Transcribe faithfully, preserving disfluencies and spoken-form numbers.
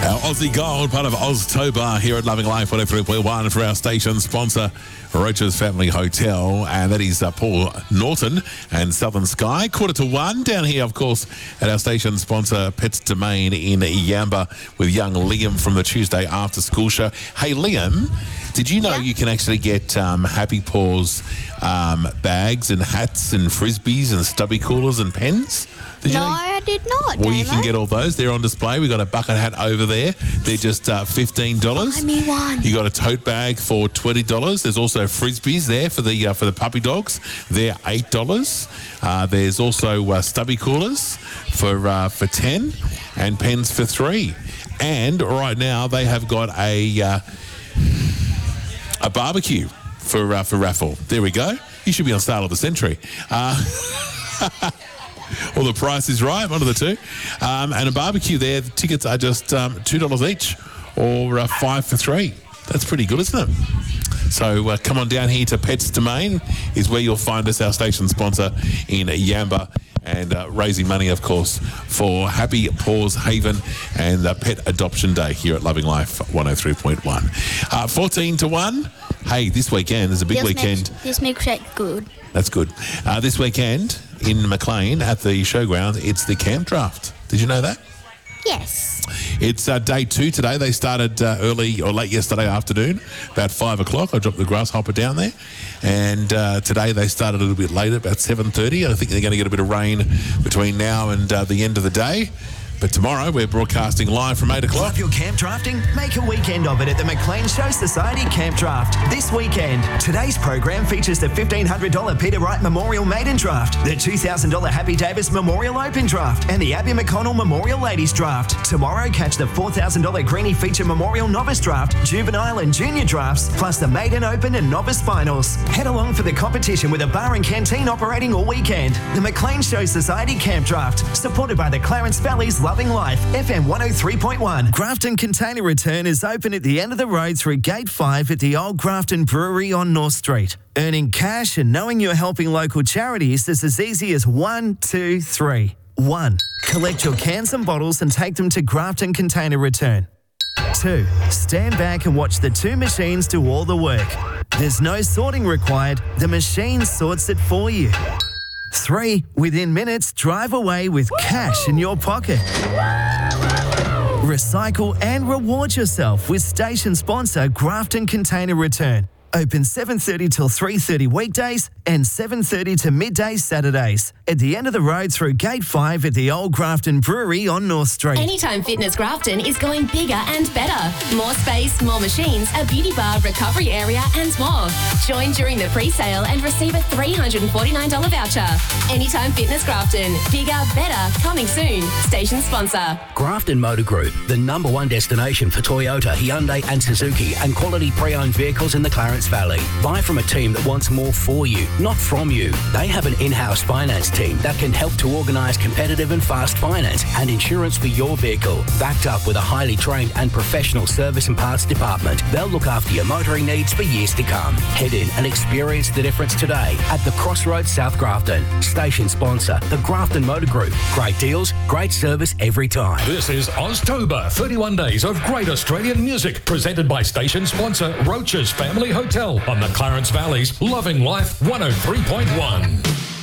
Our Aussie Gold, part of Oztober here at Loving Life one oh three point one for our station sponsor, Roach's Family Hotel, and that is uh, Paul Norton and Southern Sky. Quarter to one down here, of course, at our station sponsor, Pets Domain in Yamba, with young Liam from the Tuesday After School Show. Hey, Liam, did you know yeah. you can actually get um, Happy Paws um, bags and hats and frisbees and stubby coolers and pens? Did no, you know? I did not. Well, Damo. you can get all those. They're on display. We've got a bucket hat over there. They're just uh, fifteen dollars. Buy me one. You got a tote bag for twenty dollars. There's also frisbees there for the uh, for the puppy dogs. They're eight dollars. Uh, there's also uh, stubby coolers for uh, for ten, and pens for three. And right now they have got a uh, a barbecue for uh, for raffle. There we go. You should be on sale of the century. Uh, Well, the price is right, one of the two. Um, and a barbecue there, the tickets are just um, two dollars each, or uh, five for three. That's pretty good, isn't it? So uh, come on down here to Pets Domain is where you'll find us, our station sponsor in Yamba, and uh, raising money, of course, for Happy Paws Haven and uh, Pet Adoption Day here at Loving Life one oh three point one. Uh, fourteen to one. Hey, this weekend is a big this weekend. Milk, this milkshake's good. That's good. Uh, this weekend in Maclean at the showground, it's the camp draft. Did you know that? Yes. It's uh, day two today. They started uh, early or late yesterday afternoon, about five o'clock. I dropped the grasshopper down there. And uh, today they started a little bit later, about seven thirty. I think they're going to get a bit of rain between now and uh, the end of the day. But tomorrow we're broadcasting live from eight o'clock. Love your camp drafting? Make a weekend of it at the Maclean Show Society Camp Draft. This weekend, today's program features the fifteen hundred dollars Peter Wright Memorial Maiden Draft, the two thousand dollars Happy Davis Memorial Open Draft, and the Abby McConnell Memorial Ladies Draft. Tomorrow, catch the four thousand dollars Greenie Feature Memorial Novice Draft, Juvenile and Junior Drafts, plus the Maiden Open and Novice Finals. Head along for the competition with a bar and canteen operating all weekend. The Maclean Show Society Camp Draft, supported by the Clarence Valley's Loving Life, F M one oh three point one. Grafton Container Return is open at the end of the road through Gate five at the Old Grafton Brewery on North Street. Earning cash and knowing you're helping local charities is as easy as one, two, three. One, collect your cans and bottles and take them to Grafton Container Return. Two, stand back and watch the two machines do all the work. There's no sorting required. The machine sorts it for you. Three, within minutes, drive away with cash in your pocket. Recycle and reward yourself with station sponsor Grafton Container Return. Open seven thirty till three thirty weekdays and seven thirty to midday Saturdays. At the end of the road through Gate five at the Old Grafton Brewery on North Street. Anytime Fitness Grafton is going bigger and better. More space, more machines, a beauty bar, recovery area and more. Join during the pre-sale and receive a three hundred forty-nine dollars voucher. Anytime Fitness Grafton. Bigger, better, coming soon. Station sponsor. Grafton Motor Group, the number one destination for Toyota, Hyundai and Suzuki and quality pre-owned vehicles in the Clarence Valley. Buy from a team that wants more for you, not from you. They have an in-house finance team that can help to organise competitive and fast finance and insurance for your vehicle. Backed up with a highly trained and professional service and parts department, they'll look after your motoring needs for years to come. Head in and experience the difference today at the Crossroads South Grafton. Station sponsor, the Grafton Motor Group. Great deals, great service every time. This is Oztober, thirty-one days of great Australian music, presented by station sponsor Roach's Family Hotel on the Clarence Valley's Loving Life one oh three point one.